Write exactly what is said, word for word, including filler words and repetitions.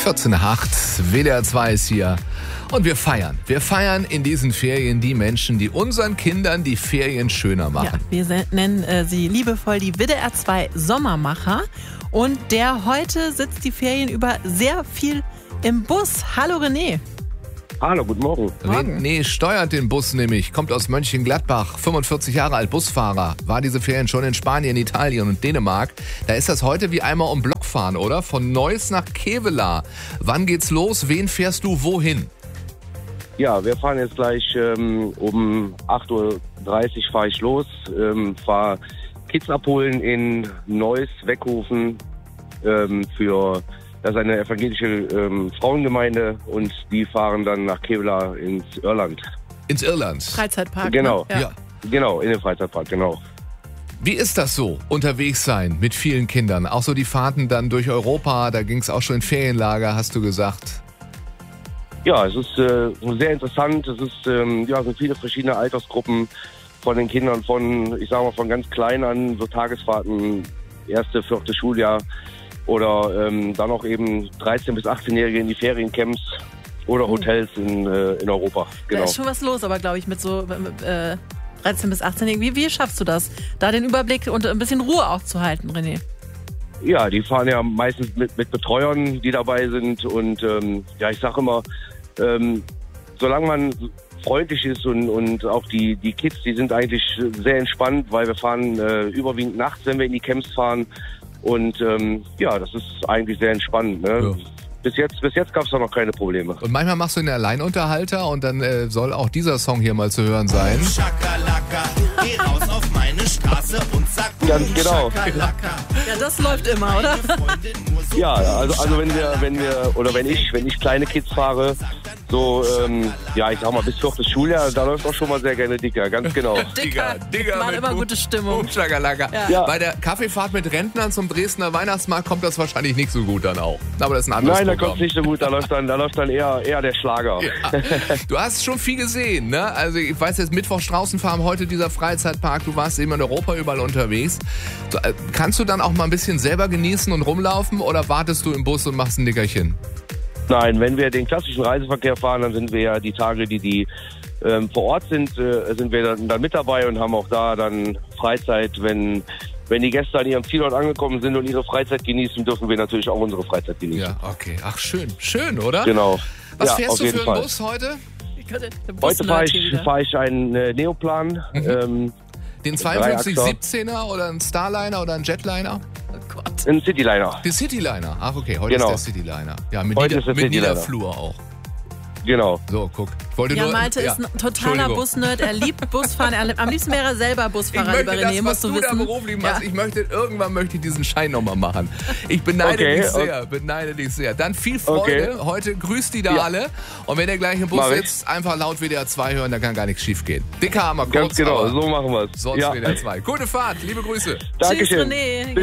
vierzehn nach acht, W D R zwei ist hier und wir feiern. Wir feiern in diesen Ferien die Menschen, die unseren Kindern die Ferien schöner machen. Ja, wir se- nennen äh, sie liebevoll die W D R zwei Sommermacher. Und der heute sitzt die Ferien über sehr viel im Bus. Hallo René. Hallo, guten Morgen. René steuert den Bus nämlich, kommt aus Mönchengladbach, fünfundvierzig Jahre alt, Busfahrer, war diese Ferien schon in Spanien, Italien und Dänemark. Da ist das heute wie einmal um Block fahren, oder? Von Neuss nach Kevelaer. Wann geht's los? Wen fährst du wohin? Ja, wir fahren jetzt gleich ähm, um acht Uhr dreißig fahre ich los, ähm, fahre Kids abholen in Neuss, Weckhofen ähm, für... Das ist eine evangelische ähm, Frauengemeinde und die fahren dann nach Kevelaer ins Irland. Ins Irland? Freizeitpark. Genau, ne? Ja. Genau, in den Freizeitpark, genau. Wie ist das so, unterwegs sein mit vielen Kindern? Auch so die Fahrten dann durch Europa, da ging es auch schon in Ferienlager, hast du gesagt. Ja, es ist äh, sehr interessant. Es ist ähm, ja, es sind viele verschiedene Altersgruppen von den Kindern, von, ich sag mal, von ganz klein an, so Tagesfahrten, erste, vierte Schuljahr. Oder ähm, dann auch eben dreizehn- bis achtzehnjährige in die Feriencamps oder Hotels in, äh, in Europa. Genau. Da ist schon was los, aber glaube ich, mit so äh, dreizehn bis achtzehn. Wie, wie schaffst du das, da den Überblick und ein bisschen Ruhe auch zu halten, René? Ja, die fahren ja meistens mit, mit Betreuern, die dabei sind. Und ähm, ja, ich sage immer, ähm, solange man freundlich ist und, und auch die, die Kids, die sind eigentlich sehr entspannt, weil wir fahren äh, überwiegend nachts, wenn wir in die Camps fahren. Und ähm, ja, das ist eigentlich sehr entspannend. Ne? Ja. Bis jetzt, bis jetzt gab es da noch keine Probleme. Und manchmal machst du einen Alleinunterhalter und dann äh, soll auch dieser Song hier mal zu hören sein. Schakalaka, geh raus auf meine Straße und sag Ganz genau. Schakalaka. Ja, das läuft immer, oder? Ja, also, also wenn wir, wenn wir, oder wenn ich, wenn ich kleine Kids fahre, so, ähm, ja, ich sag mal, bis viertes Schuljahr, da läuft auch schon mal sehr gerne Dicker, ganz genau. Dicker, Digga mal mit immer Boom- gute Stimmung. Boom Shakalaka. Ja. Ja. Bei der Kaffeefahrt mit Rentnern zum Dresdner Weihnachtsmarkt kommt das wahrscheinlich nicht so gut dann auch. Aber das ist ein anderes Nein, da Programm. kommt nicht so gut, da läuft dann, da läuft dann eher, eher der Schlager. Ja. Du hast schon viel gesehen, ne? Also ich weiß jetzt, Mittwoch Straußenfarm, heute dieser Freizeitpark, du warst eben in Europa überall unterwegs. So, äh, kannst du dann auch mal ein bisschen selber genießen und rumlaufen oder wartest du im Bus und machst ein Nickerchen? Nein, wenn wir den klassischen Reiseverkehr fahren, dann sind wir ja die Tage, die die ähm, vor Ort sind, äh, sind wir dann, dann mit dabei und haben auch da dann Freizeit. Wenn, wenn die Gäste an ihrem Zielort angekommen sind und ihre Freizeit genießen, dürfen wir natürlich auch unsere Freizeit genießen. Ja, okay. Ach, schön. Schön, oder? Genau. Was ja, fährst auf du jeden für einen Fall. Bus heute? Heute fahre ich, fahr ich einen äh, Neoplan, Mhm. ähm, Den zweiundfünfzig Dreiachser. siebzehner oder einen Starliner oder einen Jetliner? Oh Gott. einen Cityliner. Den Cityliner. Ach, okay, heute Genau. ist der Cityliner. Ja, mit, Heute Nieder ist der mit Cityliner. Niederflur auch. Genau. So, guck. Ich wollte Ja, nur, Malte ja, ist ein totaler Entschuldigung. Busnerd. Er liebt Busfahren. Er, am liebsten wäre er selber Ich Busfahrer, möchte lieber das, René, was musst du du da wissen. beruflich machst. Ja. Ich möchte, irgendwann möchte ich diesen Schein nochmal machen. Ich beneide Okay, dich sehr, beneide dich sehr. Dann viel Freude. Okay. Heute grüßt die da Ja. alle. Und wenn ihr gleich im Bus Mach ich. sitzt, einfach laut W D R zwei hören, da kann gar nichts schief gehen. Dicker Hammer, kurz, Ganz genau, aber so machen wir es. sonst Ja. W D R zwei. Gute Fahrt, liebe Grüße. Dankeschön. Tschüss, René. Bis